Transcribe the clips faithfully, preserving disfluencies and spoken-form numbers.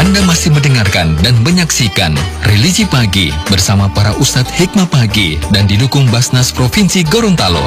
Anda masih mendengarkan dan menyaksikan Religi Pagi bersama para Ustadz Hikmah Pagi dan didukung Basnas Provinsi Gorontalo.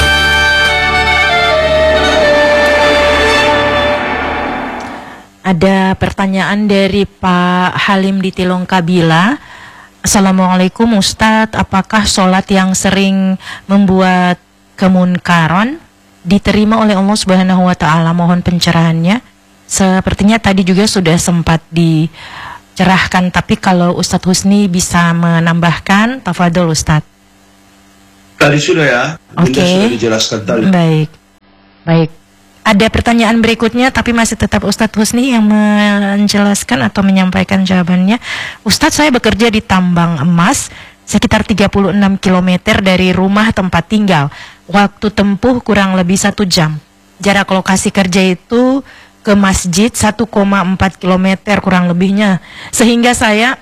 Ada pertanyaan dari Pak Halim di Tilong Kabila. Assalamualaikum Ustadz, apakah sholat yang sering membuat kemunkaran diterima oleh Allah Subhanahu wa Ta'ala? Mohon pencerahannya. Sepertinya tadi juga sudah sempat dicerahkan, tapi kalau Ustadz Husni bisa menambahkan, tafadhol Ustadz. Tadi sudah ya, Oke. Okay. Sudah dijelaskan tadi. Baik, baik. Ada pertanyaan berikutnya, tapi masih tetap Ustadz Husni yang menjelaskan atau menyampaikan jawabannya. Ustadz, saya bekerja di tambang emas sekitar tiga puluh enam kilometer dari rumah tempat tinggal. Waktu tempuh kurang lebih satu jam. Jarak lokasi kerja itu ke masjid satu koma empat kilometer kurang lebihnya. Sehingga saya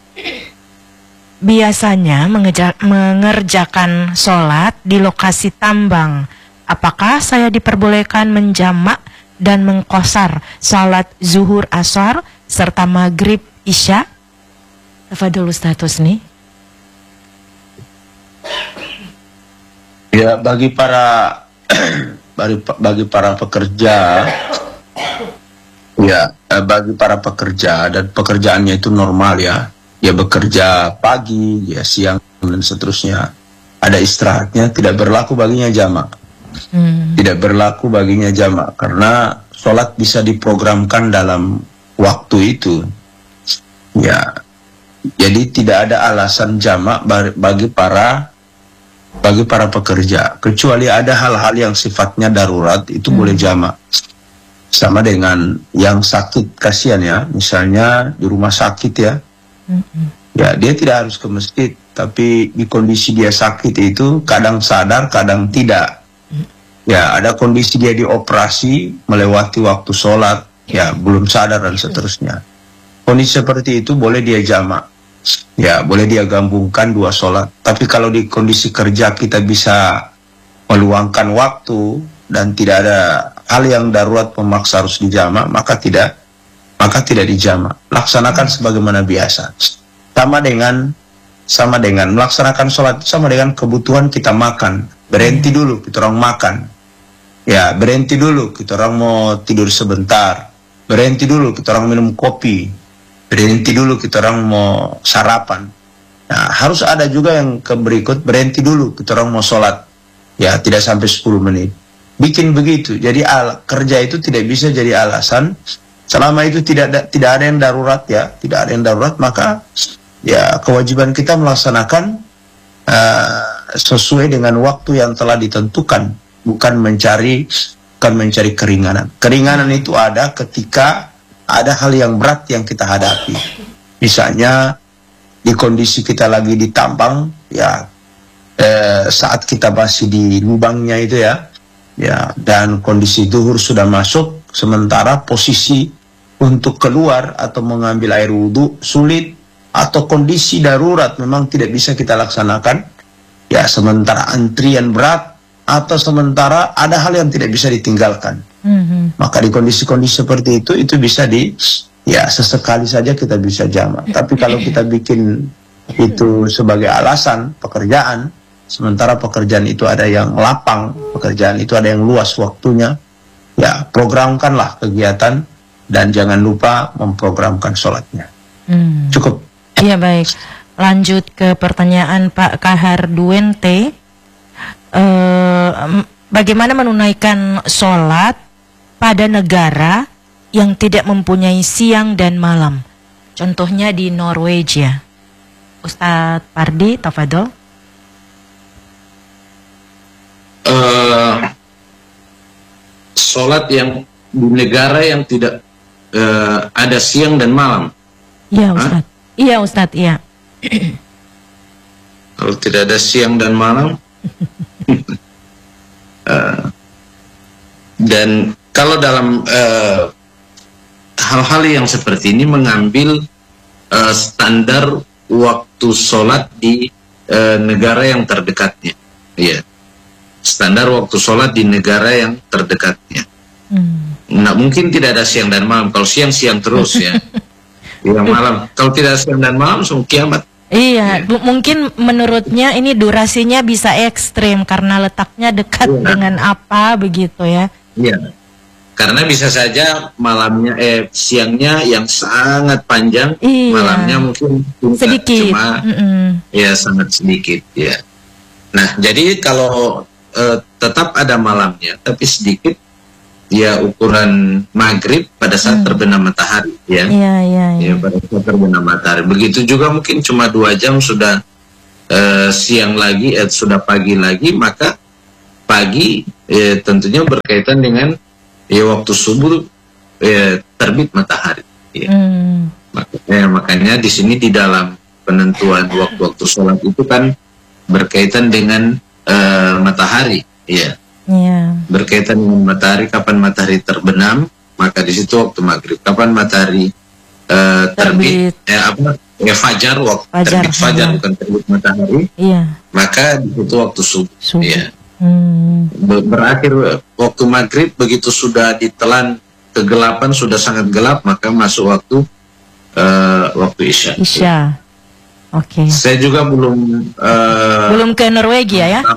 biasanya mengeja- mengerjakan sholat di lokasi tambang. Apakah saya diperbolehkan menjamak dan mengqashar sholat zuhur asar serta maghrib isya? Tafadhol Ustaz Husni. Ya, bagi para bagi, bagi para pekerja ya, bagi para pekerja dan pekerjaannya itu normal ya. Ya bekerja pagi, ya siang dan seterusnya. Ada istirahatnya, tidak berlaku baginya jamak. Hmm. Tidak berlaku baginya jamak karena sholat bisa diprogramkan dalam waktu itu. Ya. Jadi tidak ada alasan jamak bagi para bagi para pekerja, kecuali ada hal-hal yang sifatnya darurat itu hmm. boleh jamak. Sama dengan yang sakit, kasihan ya, misalnya di rumah sakit ya, hmm. ya dia tidak harus ke masjid, tapi di kondisi dia sakit itu kadang sadar, kadang tidak. Hmm. Ya ada kondisi dia dioperasi melewati waktu sholat, ya belum sadar dan seterusnya. Kondisi seperti itu boleh dia jamak. Ya, boleh dia gabungkan dua sholat. Tapi kalau di kondisi kerja kita bisa meluangkan waktu dan tidak ada hal yang darurat memaksa harus dijamak, maka tidak, maka tidak dijamak. Laksanakan sebagaimana biasa. Sama dengan, sama dengan melaksanakan sholat, sama dengan kebutuhan kita makan. Berhenti dulu, kita orang makan. Ya, berhenti dulu, kita orang mau tidur sebentar. Berhenti dulu, kita orang minum kopi. Berhenti dulu, kita orang mau sarapan. Nah, harus ada juga yang ke berikut, berhenti dulu, kita orang mau sholat. Ya, tidak sampai sepuluh menit. Bikin begitu. Jadi al kerja itu tidak bisa jadi alasan. Selama itu tidak ada, tidak ada yang darurat ya, tidak ada yang darurat, maka ya kewajiban kita melaksanakan uh, sesuai dengan waktu yang telah ditentukan, bukan mencari, bukan mencari keringanan. Keringanan itu ada ketika ada hal yang berat yang kita hadapi. Misalnya di kondisi kita lagi ditambang, ya eh, saat kita masih di lubangnya itu ya, ya dan kondisi zuhur sudah masuk, sementara posisi untuk keluar atau mengambil air wudhu sulit, atau kondisi darurat memang tidak bisa kita laksanakan, ya sementara antrian berat, atau sementara ada hal yang tidak bisa ditinggalkan. Mm-hmm. Maka di kondisi-kondisi seperti itu, itu bisa di, ya sesekali saja kita bisa jamak. Tapi kalau kita bikin itu sebagai alasan pekerjaan, sementara pekerjaan itu ada yang lapang, pekerjaan itu ada yang luas waktunya, ya programkanlah kegiatan dan jangan lupa memprogramkan sholatnya. Mm. Cukup. Iya baik. Lanjut ke pertanyaan Pak Kahar Duente. Uh, bagaimana menunaikan sholat pada negara yang tidak mempunyai siang dan malam? Contohnya di Norwegia. Ustadz Pardi, tafadhol. Uh, sholat yang di negara yang tidak uh, ada siang dan malam. Iya Ustadz. Hah? Iya Ustadz, iya. Kalau tidak ada siang dan malam. uh, dan kalau dalam hal-hal uh, yang seperti ini mengambil uh, standar waktu sholat di uh, negara yang terdekatnya, ya, standar waktu sholat di negara yang terdekatnya. Hmm. Nah, mungkin tidak ada siang dan malam. Kalau siang siang terus ya, Yang malam. Kalau tidak siang dan malam, langsung kiamat. Iya, ya. Mungkin menurutnya ini durasinya bisa ekstrim karena letaknya dekat ya. Dengan apa begitu ya? Iya. Karena bisa saja malamnya, eh siangnya yang sangat panjang, iya. Malamnya mungkin sedikit, cuma mm -mm. ya sangat sedikit ya. Nah, jadi kalau eh, tetap ada malamnya, tapi sedikit. Ya ukuran maghrib pada saat hmm. terbenam matahari ya. Iya, iya, iya. Ya pada saat terbenam matahari. Begitu juga mungkin cuma dua jam sudah uh, siang lagi, eh, sudah pagi lagi, maka pagi eh, tentunya berkaitan dengan ya waktu subuh eh, terbit matahari. Ya. Hmm. Makanya, makanya di sini di dalam penentuan waktu-waktu sholat itu kan berkaitan dengan uh, matahari, ya. Yeah. Berkaitan dengan matahari, kapan matahari terbenam, maka di situ waktu maghrib. Kapan matahari uh, terbit, terbit. Eh, apa? Ya, fajar, waktu fajar, terbit fajar, bukan terbit matahari. Yeah. Maka di situ waktu subuh. subuh. Ya. Hmm. Berakhir waktu maghrib, begitu sudah ditelan kegelapan, sudah sangat gelap, maka masuk waktu uh, waktu isya. Isya. Oke. Okay. Saya juga belum uh, belum ke Norwegia ya.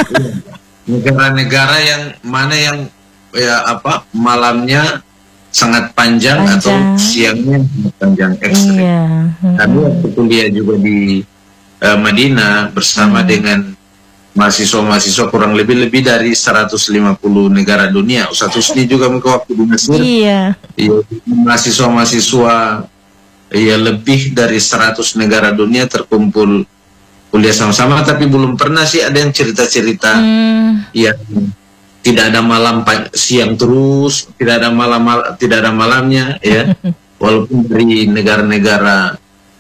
Negara-negara yang mana yang ya apa malamnya sangat panjang, panjang. Atau siangnya panjang ekstrim. Iya. Hmm. Kami waktu kuliah juga di uh, Madinah bersama hmm. dengan mahasiswa-mahasiswa kurang lebih lebih dari seratus lima puluh negara dunia. Ustaz Husni juga mungkin waktu di Mesir. Iya. Iya, mahasiswa-mahasiswa ya lebih dari seratus negara dunia terkumpul kuliah sama-sama, tapi belum pernah sih ada yang cerita-cerita hmm. yang tidak ada malam siang terus, tidak ada malam mal tidak ada malamnya ya. Walaupun dari negara-negara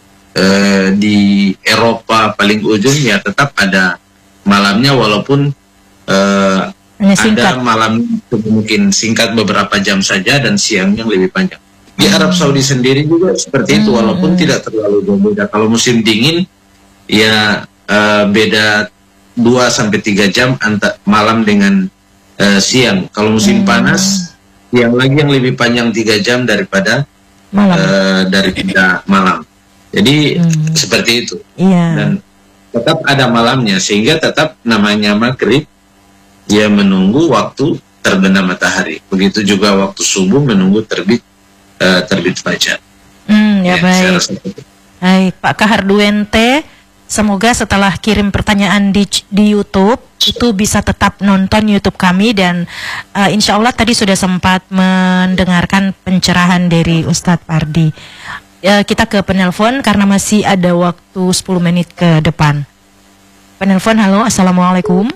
eh, di Eropa paling ujung ya tetap ada malamnya, walaupun eh, ada malam mungkin singkat beberapa jam saja dan siangnya lebih panjang. Di hmm. Arab Saudi sendiri juga seperti itu, walaupun hmm. tidak terlalu berbeda. Kalau musim dingin ya uh, beda dua sampai tiga jam antara malam dengan uh, siang. Kalau musim hmm. panas, yang lagi yang lebih panjang tiga jam daripada malam. Uh, daripada malam. Jadi hmm. seperti itu. Yeah. Dan tetap ada malamnya, sehingga tetap namanya maghrib dia menunggu waktu terbenam matahari. Begitu juga waktu subuh menunggu terbit uh, terbit fajar. Hmm, ya, ya baik. Baik, Pak Kaharduente. Semoga setelah kirim pertanyaan di, di YouTube itu bisa tetap nonton YouTube kami, dan uh, insya Allah tadi sudah sempat mendengarkan pencerahan dari Ustadz Pardi. Uh, kita ke penelpon karena masih ada waktu sepuluh menit ke depan. Penelpon, halo, assalamualaikum.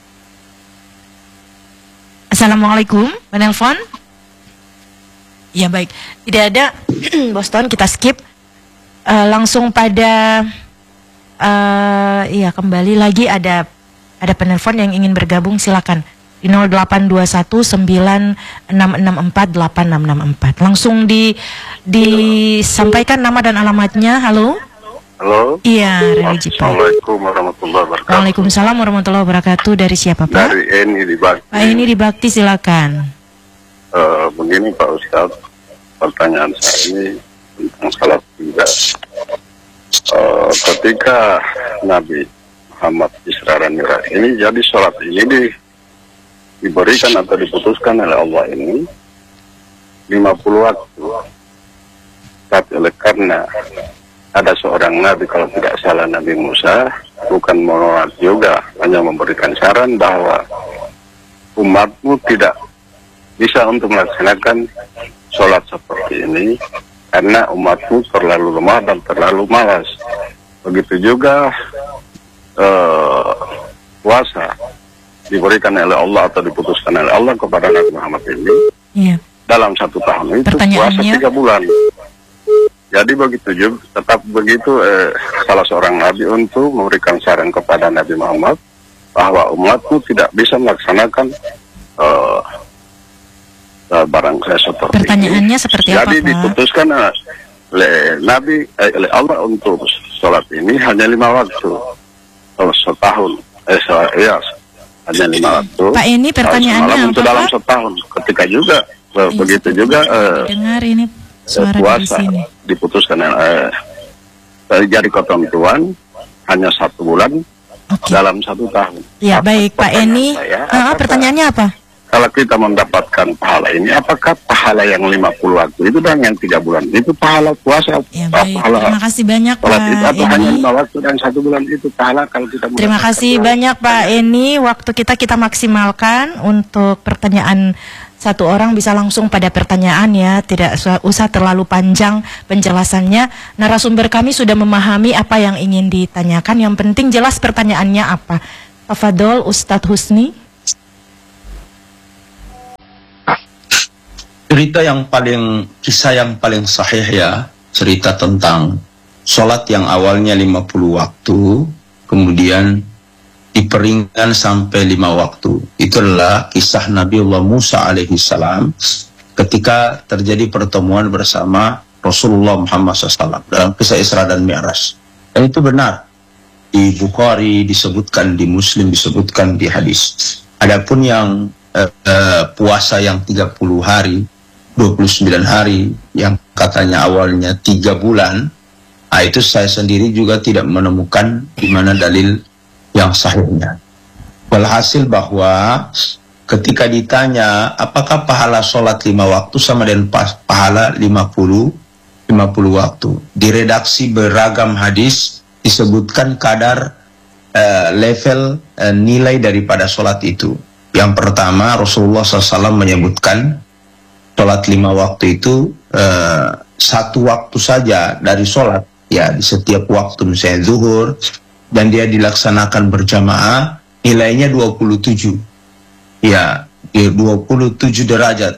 Assalamualaikum, penelpon. Ya baik, tidak ada. Boston, kita skip. Uh, langsung pada. Uh, iya kembali lagi ada ada penelpon yang ingin bergabung, silakan di nol delapan dua satu sembilan enam enam empat delapan enam enam empat. Langsung di disampaikan nama dan alamatnya. Halo. Halo. Iya, religi Pak. Assalamualaikum warahmatullahi wabarakatuh. Waalaikumsalam warahmatullahi wabarakatuh. Dari siapa Pak? Dari Eni di Bakti. Pak Eni di Bakti, silakan. Uh, begini Pak Ustadz, pertanyaan saya ini tentang salat juga. Uh, ketika Nabi Muhammad Isra dan Mi'raj ini, jadi sholat ini di, diberikan atau diputuskan oleh Allah ini lima puluh waktu. Tapi oleh karena ada seorang Nabi, kalau tidak salah Nabi Musa, bukan menolak juga, hanya memberikan saran bahwa umatmu tidak bisa untuk melaksanakan sholat seperti ini karena umatmu terlalu lemah dan terlalu malas. Begitu juga uh, puasa diberikan oleh Allah atau diputuskan oleh Allah kepada Nabi Muhammad ini. Iya. Dalam satu tahun itu puasa tiga bulan. Jadi begitu juga, tetap begitu eh, salah seorang Nabi untuk memberikan saran kepada Nabi Muhammad bahwa umatmu tidak bisa melaksanakan uh, barang saya seperti pertanyaannya ini. Seperti Jadi apa, Pak? diputuskan oleh Nabi, eh, oleh Allah untuk sholat ini hanya lima waktu, oh, setahun, eh, se ya, hanya lima waktu. Pak, ini pertanyaannya apa, untuk Pak? Dalam setahun, ketika juga, iya, begitu juga. Eh, dengar ini Suara eh, dari puasa sini. diputuskan eh, dari ketentuan hanya satu bulan Oke. dalam satu tahun. Ya, Apa- baik Pak pertanyaan Eni. saya, Ah, apakah pertanyaannya apa? kalau kita mendapatkan pahala ini, apakah pahala yang lima puluh waktu itu dan yang tiga bulan itu pahala puasa? Ya, apa baik. pahala Terima kasih banyak sholat Pak itu, atau hanya Eni. lima waktu dan satu bulan itu pahala kalau kita Terima mendapatkan kasih dua- banyak Pak Eni. Waktu kita kita maksimalkan untuk pertanyaan satu orang bisa langsung pada pertanyaan ya, tidak usah- usah terlalu panjang penjelasannya. Narasumber kami sudah memahami apa yang ingin ditanyakan. Yang penting jelas pertanyaannya apa. Tafadhol Ustadz Husni. Cerita yang paling, kisah yang paling sahih ya, cerita tentang sholat yang awalnya lima puluh waktu, kemudian diperingkan sampai lima waktu. Itu adalah kisah Nabiullah Musa alaihi salam ketika terjadi pertemuan bersama Rasulullah Muhammad shallallahu alaihi wasallam dalam kisah Isra dan Mi'raj. Dan itu benar. Di Bukhari disebutkan, di Muslim disebutkan, di hadis. Adapun yang eh, eh, puasa yang tiga puluh hari, dua puluh sembilan hari, yang katanya awalnya tiga bulan, nah itu saya sendiri juga tidak menemukan di mana dalil yang sahihnya. Walhasil bahwa ketika ditanya apakah pahala sholat lima waktu sama dengan pahala lima puluh waktu, di redaksi beragam hadis disebutkan kadar uh, level uh, nilai daripada sholat itu. Yang pertama, Rasulullah shallallahu alaihi wasallam menyebutkan sholat lima waktu itu uh, satu waktu saja dari sholat, ya di setiap waktu, misalnya zuhur, dan dia dilaksanakan berjamaah, nilainya dua puluh tujuh, ya dua puluh tujuh derajat.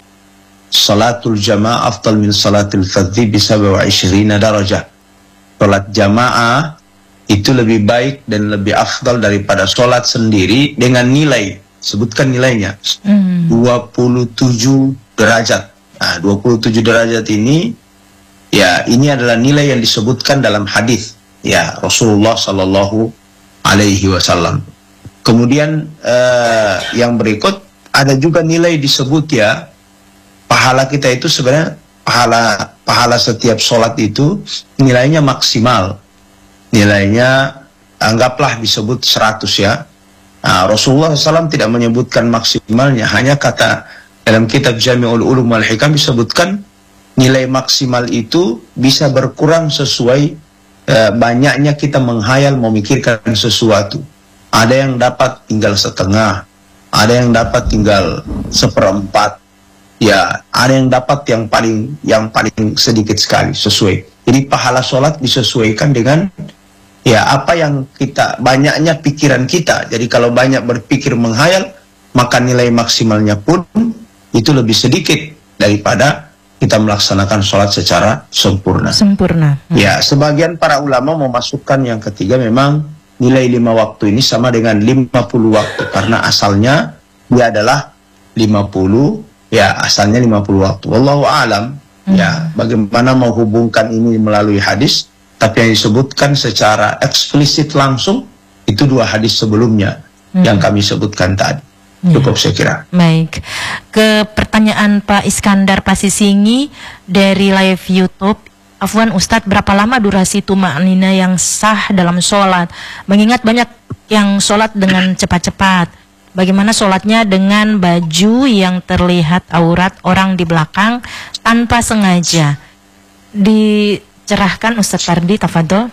Salatul jamaah afdal min salatil fadhi bi sab'a wa ishrina darajah. Sholat jamaah itu lebih baik dan lebih afdal daripada sholat sendiri dengan nilai, sebutkan nilainya, mm. dua puluh tujuh derajat. Nah, dua puluh tujuh derajat ini, ya ini adalah nilai yang disebutkan dalam hadis ya Rasulullah Sallallahu Alaihi Wasallam. Kemudian uh, yang berikut ada juga nilai disebut ya, pahala kita itu sebenarnya pahala pahala setiap sholat itu nilainya maksimal, nilainya anggaplah disebut seratus ya. Nah, Rasulullah shallallahu alaihi wasallam tidak menyebutkan maksimalnya, hanya kata dalam kitab Jami'ul Ulum wal Hikam disebutkan nilai maksimal itu bisa berkurang sesuai eh, banyaknya kita menghayal memikirkan sesuatu. Ada yang dapat tinggal setengah, ada yang dapat tinggal seperempat, ya ada yang dapat yang paling yang paling sedikit sekali sesuai. Jadi pahala sholat disesuaikan dengan ya apa yang kita, banyaknya pikiran kita. Jadi kalau banyak berpikir menghayal, maka nilai maksimalnya pun itu lebih sedikit daripada kita melaksanakan sholat secara sempurna. Sempurna. Hmm. Ya, sebagian para ulama memasukkan yang ketiga, memang nilai lima waktu ini sama dengan lima puluh waktu, karena asalnya dia adalah lima puluh, ya asalnya lima puluh waktu. Wallahu a'lam. Hmm. Ya, bagaimana menghubungkan ini melalui hadis, tapi yang disebutkan secara eksplisit langsung itu dua hadis sebelumnya hmm. yang kami sebutkan tadi. Cukup saya kira. Baik. Ke pertanyaan Pak Iskandar Pasisingi dari live YouTube. Afwan Ustadz, berapa lama durasi tumaknina yang sah dalam sholat? Mengingat banyak yang sholat dengan cepat-cepat. Bagaimana sholatnya dengan baju yang terlihat aurat orang di belakang tanpa sengaja? Dicerahkan Ustadz Pardi, tafadhol.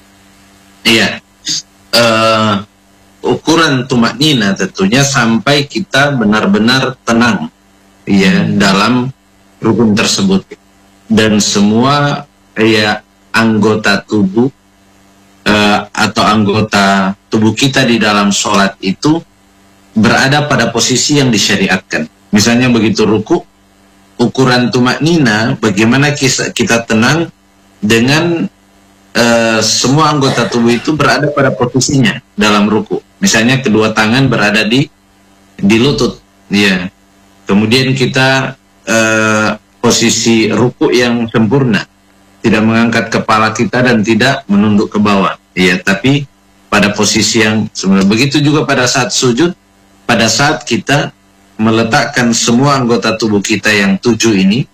Iya. Uh, ukuran tumaknina tentunya sampai kita benar-benar tenang ya dalam rukun tersebut, dan semua ya anggota tubuh uh, atau anggota tubuh kita di dalam sholat itu berada pada posisi yang disyariatkan. Misalnya begitu ruku, ukuran tumaknina bagaimana kita tenang dengan uh, semua anggota tubuh itu berada pada posisinya dalam ruku. Misalnya kedua tangan berada di di lutut, ya. Kemudian kita uh, posisi ruku yang sempurna, tidak mengangkat kepala kita dan tidak menunduk ke bawah, ya. Tapi pada posisi yang sebenarnya. Begitu juga pada saat sujud, pada saat kita meletakkan semua anggota tubuh kita yang tujuh ini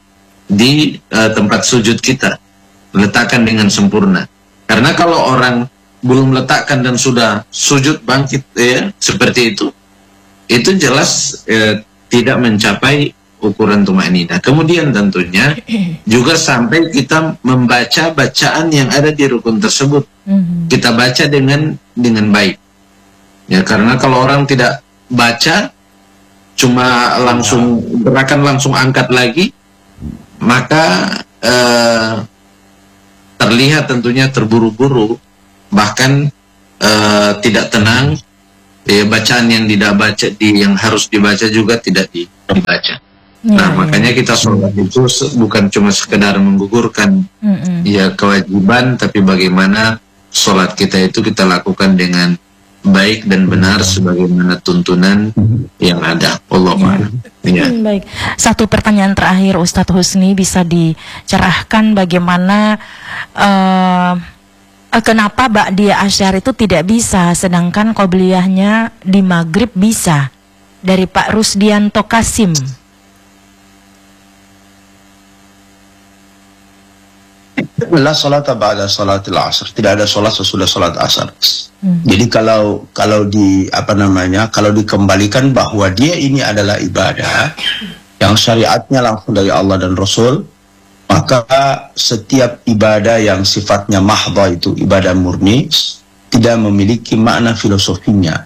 di uh, tempat sujud kita, letakkan dengan sempurna. Karena kalau orang belum letakkan dan sudah sujud bangkit ya seperti itu, itu jelas eh, tidak mencapai ukuran tumaninah. Kemudian tentunya juga sampai kita membaca bacaan yang ada di rukun tersebut, mm-hmm. kita baca dengan dengan baik. Ya, karena kalau orang tidak baca, cuma langsung gerakan langsung angkat lagi, maka eh, terlihat tentunya terburu-buru, bahkan uh, tidak tenang, ya, bacaan yang tidak baca di yang harus dibaca juga tidak dibaca. Ya, nah, ya. Makanya kita sholat itu bukan cuma sekedar menggugurkan mm-mm. ya kewajiban, tapi bagaimana sholat kita itu kita lakukan dengan baik dan benar sebagaimana tuntunan yang ada. Allah ya. Ya. Baik. Satu pertanyaan terakhir, Ustadz Husni, bisa dicerahkan bagaimana uh, kenapa Ba'diyah Asy'ari itu tidak bisa, sedangkan qobliyahnya di Maghrib bisa? Dari Pak Rusdianto Kasim. La salata ba'da salatil asr. Tidak ada salat sesudah salat asar. Hmm. Jadi kalau kalau di apa namanya, kalau dikembalikan bahwa dia ini adalah ibadah yang syariatnya langsung dari Allah dan Rasul, maka setiap ibadah yang sifatnya mahdha, itu ibadah murni, tidak memiliki makna filosofinya.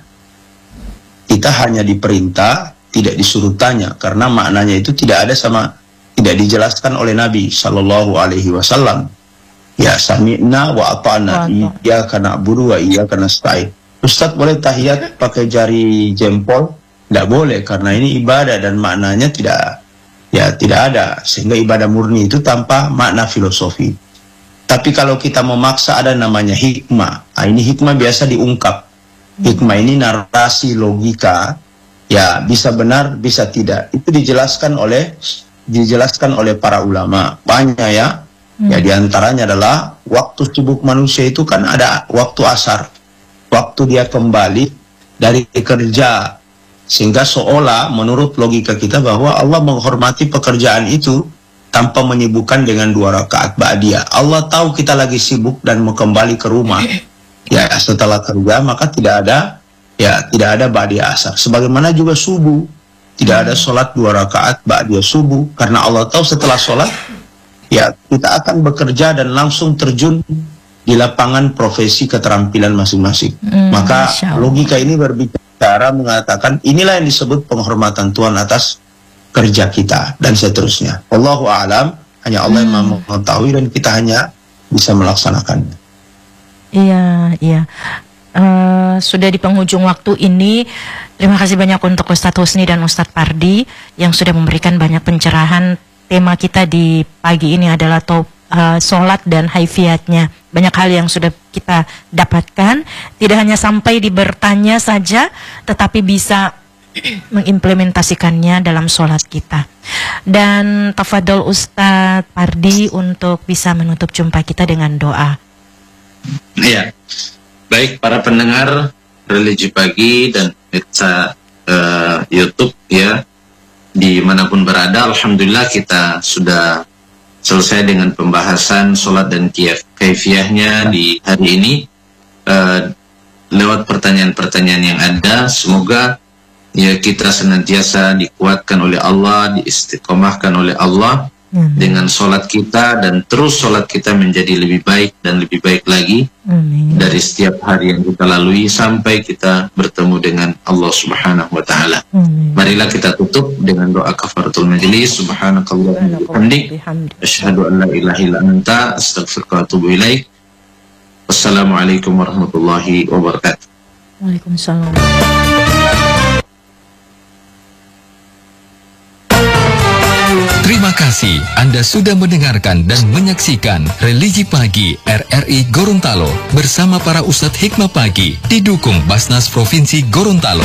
Kita hanya diperintah, tidak disuruh tanya, karena maknanya itu tidak ada sama, tidak dijelaskan oleh Nabi Shallallahu Alaihi Wasallam. Ya, sami'na wa ata'na, iyyaka na'budu wa iyyaka nasta'in. Ustaz boleh tahiyat pakai jari jempol? Tidak boleh, karena ini ibadah dan maknanya tidak, ya tidak ada, sehingga ibadah murni itu tanpa makna filosofi. Tapi kalau kita memaksa, ada namanya hikmah. Nah, ini hikmah biasa diungkap. Hikmah ini narasi logika, ya bisa benar, bisa tidak. Itu dijelaskan oleh dijelaskan oleh para ulama. Banyak ya. Hmm. Ya diantaranya adalah waktu sibuk manusia itu kan ada waktu asar, waktu dia kembali dari kerja, sehingga seolah menurut logika kita bahwa Allah menghormati pekerjaan itu tanpa menyibukkan dengan dua rakaat ba'diyah. Allah tahu kita lagi sibuk dan mau kembali ke rumah, ya setelah kerja, maka tidak ada ya tidak ada ba'diyah asar. Sebagaimana juga subuh, tidak ada sholat dua rakaat ba'diyah subuh, karena Allah tahu setelah sholat ya kita akan bekerja dan langsung terjun di lapangan profesi keterampilan masing-masing. Hmm, maka logika ini berbicara mengatakan inilah yang disebut penghormatan Tuhan atas kerja kita dan seterusnya. Wallahu a'lam, hanya Allah yang hmm. mengetahui dan kita hanya bisa melaksanakannya. Iya, iya. Uh, sudah di penghujung waktu ini, terima kasih banyak untuk Ustadz Husni dan Ustadz Pardi yang sudah memberikan banyak pencerahan. Tema kita di pagi ini adalah top, uh, sholat dan haifiyatnya. Banyak hal yang sudah kita dapatkan, tidak hanya sampai di bertanya saja, tetapi bisa mengimplementasikannya dalam sholat kita. Dan tafadhol Ustadz Pardi untuk bisa menutup jumpa kita dengan doa. Iya, baik para pendengar Religi Pagi dan pemirsa uh, YouTube ya, dimanapun berada, alhamdulillah kita sudah selesai dengan pembahasan sholat dan kaifiyahnya di hari ini uh, lewat pertanyaan-pertanyaan yang ada. Semoga ya kita senantiasa dikuatkan oleh Allah, diistiqomahkan oleh Allah hmm. dengan sholat kita, dan terus sholat kita menjadi lebih baik dan lebih baik lagi hmm. dari setiap hari yang kita lalui sampai kita bertemu dengan Allah Subhanahu wa Ta'ala. hmm. Marilah kita tutup dengan doa kafaratul majlis. Subhanakallahumma wa bihamdik, asyhadu an la ilaha illa anta, astaghfiruka wa atubu ilaik. Wassalamualaikum warahmatullahi wabarakatuh. Waalaikumsalam. Terima kasih Anda sudah mendengarkan dan menyaksikan Religi Pagi R R I Gorontalo bersama para Ustadz Hikmah Pagi, didukung Basnas Provinsi Gorontalo.